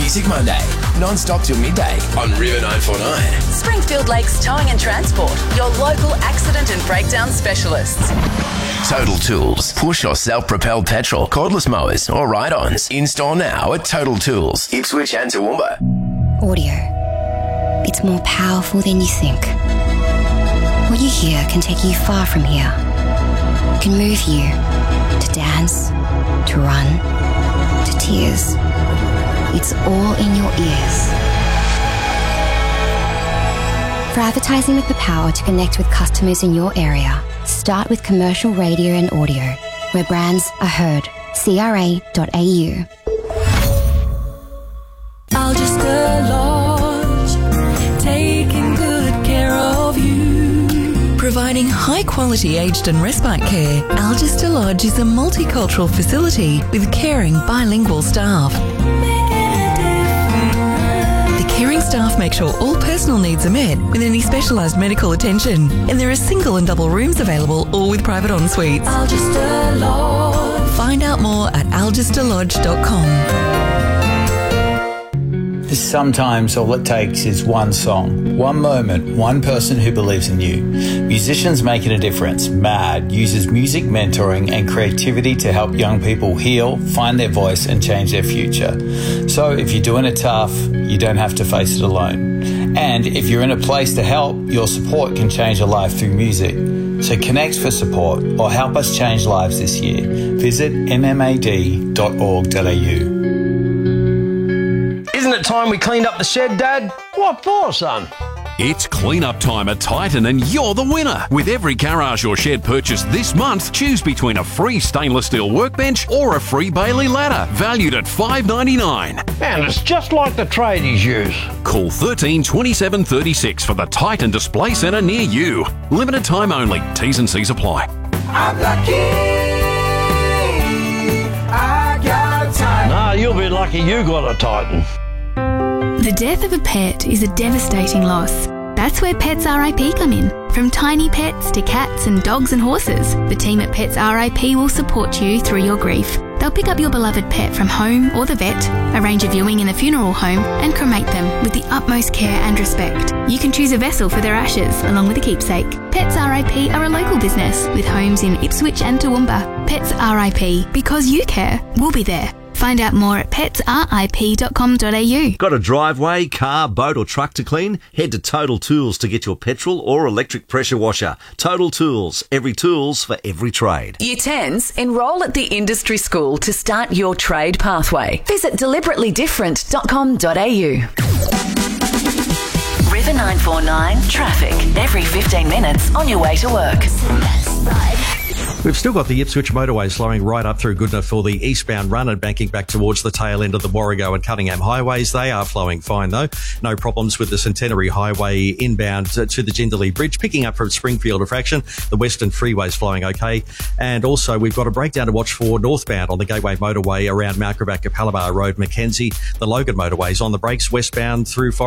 Music Monday, non-stop till midday on River 949. Springfield Lakes Towing and Transport, your local accident and breakdown specialists. Total Tools. Push or self-propelled petrol, cordless mowers or ride-ons. Install now at Total Tools, Ipswich and Toowoomba. Audio. It's more powerful than you think. What you hear can take you far from here. It can move you to dance, to run, to tears. It's all in your ears. For advertising with the power to connect with customers in your area, start with commercial radio and audio, where brands are heard. CRA.au. Algester Lodge, taking good care of you. Providing high-quality aged and respite care, Algester Lodge is a multicultural facility with caring bilingual staff. Caring staff make sure all personal needs are met with any specialised medical attention, and there are single and double rooms available, all with private en-suites. Algester Lodge. Find out more at algesterlodge.com. Sometimes all it takes is one song, one moment, one person who believes in you. Musicians Making a Difference, MAD, uses music mentoring and creativity to help young people heal, find their voice and change their future. So if you're doing it tough, you don't have to face it alone. And if you're in a place to help, your support can change a life through music. So connect for support or help us change lives this year. Visit mmad.org.au. Isn't it time we cleaned up the shed, Dad? What for, son? It's clean-up time at Titan and you're the winner. With every garage or shed purchased this month, choose between a free stainless steel workbench or a free Bailey ladder, valued at $5.99. And it's just like the tradies use. Call 13 27 36 for the Titan Display Centre near you. Limited time only. T's and C's apply. I'm lucky I got a Titan. Nah, you'll be lucky you got a Titan. The death of a pet is a devastating loss. That's where Pets RIP come in. From tiny pets to cats and dogs and horses, the team at Pets RIP will support you through your grief. They'll pick up your beloved pet from home or the vet, arrange a viewing in the funeral home, and cremate them with the utmost care and respect. You can choose a vessel for their ashes, along with a keepsake. Pets RIP are a local business with homes in Ipswich and Toowoomba. Pets RIP, because you care, we'll be there. Find out more at petsrip.com.au. Got a driveway, car, boat or truck to clean? Head to Total Tools to get your petrol or electric pressure washer. Total Tools. Every tool's for every trade. Year 10s, enrol at the industry school to start your trade pathway. Visit deliberatelyDifferent.com.au. River 949 traffic. Every 15 minutes on your way to work. We've still got the Ipswich motorway slowing right up through Goodna for the eastbound run and banking back towards the tail end of the Warrego and Cunningham highways. They are flowing fine though. No problems with the Centenary Highway inbound to the Jindalee Bridge, picking up from Springfield a fraction. The Western Freeway's flowing okay. And also we've got a breakdown to watch for northbound on the Gateway motorway around Mount Gravatt, Capalaba Road, Mackenzie. The Logan motorway's on the brakes westbound through